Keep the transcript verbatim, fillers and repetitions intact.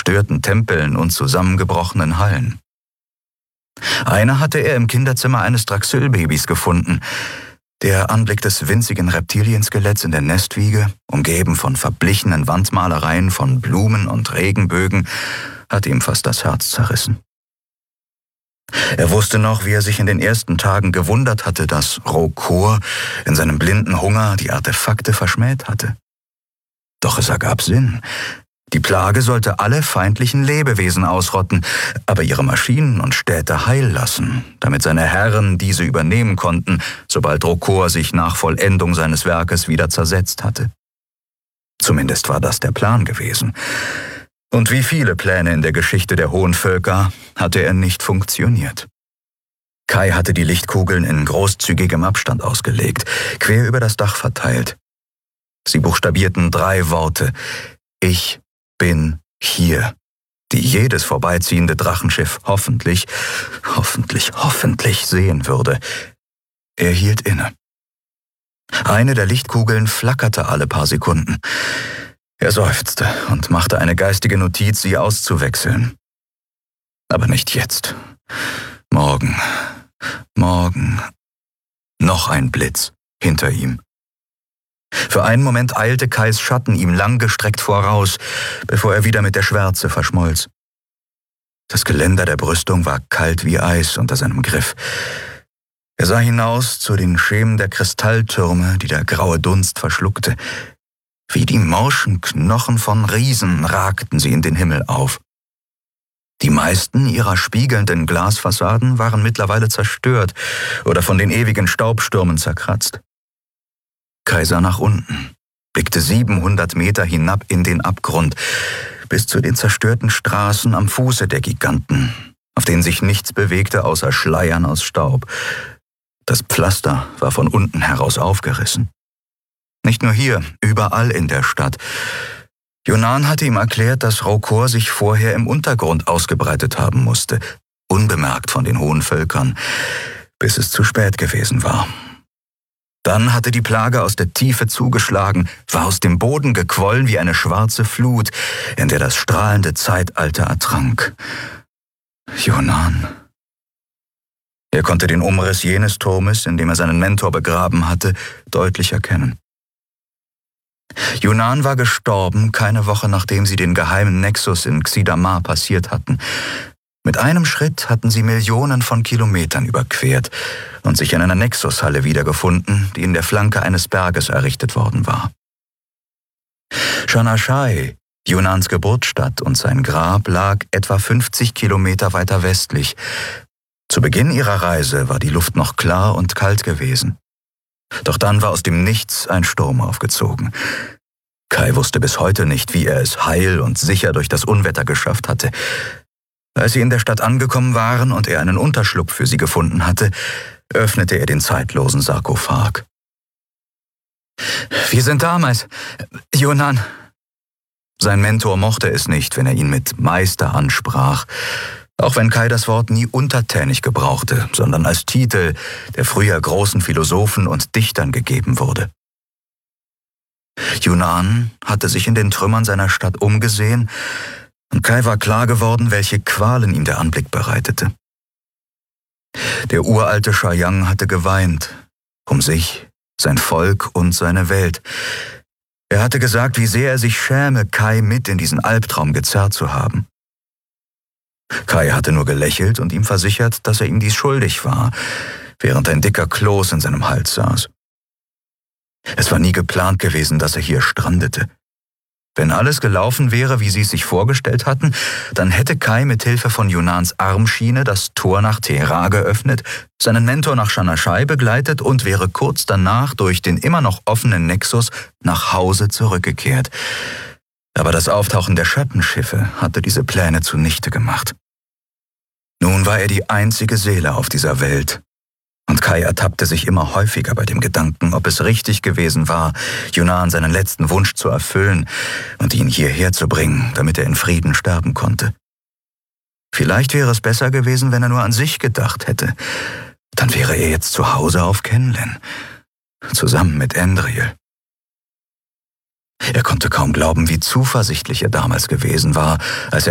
zerstörten Tempeln und zusammengebrochenen Hallen. Eine hatte er im Kinderzimmer eines Draxylbabys gefunden. Der Anblick des winzigen Reptilienskeletts in der Nestwiege, umgeben von verblichenen Wandmalereien von Blumen und Regenbögen, hatte ihm fast das Herz zerrissen. Er wusste noch, wie er sich in den ersten Tagen gewundert hatte, dass Rokor in seinem blinden Hunger die Artefakte verschmäht hatte. Doch es ergab Sinn. Die Plage sollte alle feindlichen Lebewesen ausrotten, aber ihre Maschinen und Städte heil lassen, damit seine Herren diese übernehmen konnten, sobald Rokor sich nach Vollendung seines Werkes wieder zersetzt hatte. Zumindest war das der Plan gewesen. Und wie viele Pläne in der Geschichte der hohen Völker hatte er nicht funktioniert. Kai hatte die Lichtkugeln in großzügigem Abstand ausgelegt, quer über das Dach verteilt. Sie buchstabierten drei Worte: Ich bin hier, die jedes vorbeiziehende Drachenschiff hoffentlich, hoffentlich, hoffentlich sehen würde. Er hielt inne. Eine der Lichtkugeln flackerte alle paar Sekunden. Er seufzte und machte eine geistige Notiz, sie auszuwechseln. Aber nicht jetzt. Morgen, morgen. Noch ein Blitz hinter ihm. Für einen Moment eilte Kais Schatten ihm langgestreckt voraus, bevor er wieder mit der Schwärze verschmolz. Das Geländer der Brüstung war kalt wie Eis unter seinem Griff. Er sah hinaus zu den Schemen der Kristalltürme, die der graue Dunst verschluckte. Wie die morschen Knochen von Riesen ragten sie in den Himmel auf. Die meisten ihrer spiegelnden Glasfassaden waren mittlerweile zerstört oder von den ewigen Staubstürmen zerkratzt. Kai sah nach unten, blickte siebenhundert Meter hinab in den Abgrund, bis zu den zerstörten Straßen am Fuße der Giganten, auf denen sich nichts bewegte außer Schleiern aus Staub. Das Pflaster war von unten heraus aufgerissen. Nicht nur hier, überall in der Stadt. Yunan hatte ihm erklärt, dass Rokor sich vorher im Untergrund ausgebreitet haben musste, unbemerkt von den hohen Völkern, bis es zu spät gewesen war. Dann hatte die Plage aus der Tiefe zugeschlagen, war aus dem Boden gequollen wie eine schwarze Flut, in der das strahlende Zeitalter ertrank. Yunan. Er konnte den Umriss jenes Turmes, in dem er seinen Mentor begraben hatte, deutlich erkennen. Yunan war gestorben, keine Woche nachdem sie den geheimen Nexus in Xidamar passiert hatten. Mit einem Schritt hatten sie Millionen von Kilometern überquert und sich in einer Nexushalle wiedergefunden, die in der Flanke eines Berges errichtet worden war. Shanashai, Yunans Geburtsstadt, und sein Grab lag etwa fünfzig Kilometer weiter westlich. Zu Beginn ihrer Reise war die Luft noch klar und kalt gewesen. Doch dann war aus dem Nichts ein Sturm aufgezogen. Kai wusste bis heute nicht, wie er es heil und sicher durch das Unwetter geschafft hatte. Als sie in der Stadt angekommen waren und er einen Unterschlupf für sie gefunden hatte, öffnete er den zeitlosen Sarkophag. »Wir sind damals, Yunan.« Sein Mentor mochte es nicht, wenn er ihn mit Meister ansprach, auch wenn Kai das Wort nie untertänig gebrauchte, sondern als Titel, der früher großen Philosophen und Dichtern gegeben wurde. Yunan hatte sich in den Trümmern seiner Stadt umgesehen, und Kai war klar geworden, welche Qualen ihm der Anblick bereitete. Der uralte Shayang hatte geweint, um sich, sein Volk und seine Welt. Er hatte gesagt, wie sehr er sich schäme, Kai mit in diesen Albtraum gezerrt zu haben. Kai hatte nur gelächelt und ihm versichert, dass er ihm dies schuldig war, während ein dicker Kloß in seinem Hals saß. Es war nie geplant gewesen, dass er hier strandete. Wenn alles gelaufen wäre, wie sie es sich vorgestellt hatten, dann hätte Kai mit Hilfe von Yunans Armschiene das Tor nach Tehra geöffnet, seinen Mentor nach Shanashai begleitet und wäre kurz danach durch den immer noch offenen Nexus nach Hause zurückgekehrt. Aber das Auftauchen der Schattenschiffe hatte diese Pläne zunichte gemacht. Nun war er die einzige Seele auf dieser Welt. Und Kai ertappte sich immer häufiger bei dem Gedanken, ob es richtig gewesen war, Yunan seinen letzten Wunsch zu erfüllen und ihn hierher zu bringen, damit er in Frieden sterben konnte. Vielleicht wäre es besser gewesen, wenn er nur an sich gedacht hätte. Dann wäre er jetzt zu Hause auf Kenlen, zusammen mit Endril. Er konnte kaum glauben, wie zuversichtlich er damals gewesen war, als er